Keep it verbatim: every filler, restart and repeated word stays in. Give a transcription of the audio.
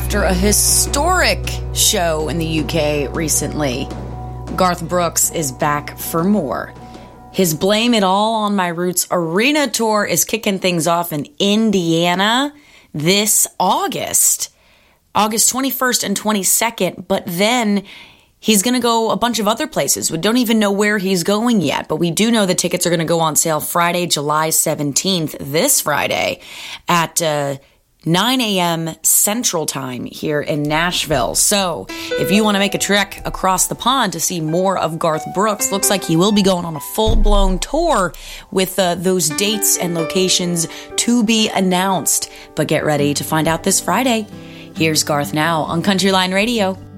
after a historic show in the U K recently, Garth Brooks is back for more. His Blame It All on My Roots Arena Tour is kicking things off in Indiana this August. August twenty-first and twenty-second, but then he's going to go a bunch of other places. We don't even know where he's going yet, but we do know the tickets are going to go on sale Friday, July seventeenth, this Friday, at uh, nine a.m. Central Time here in Nashville. So if you want to make a trek across the pond to see more of Garth Brooks, looks like he will be going on a full-blown tour with uh, those dates and locations to be announced. But get ready to find out this Friday. Here's Garth now on Country Line Radio.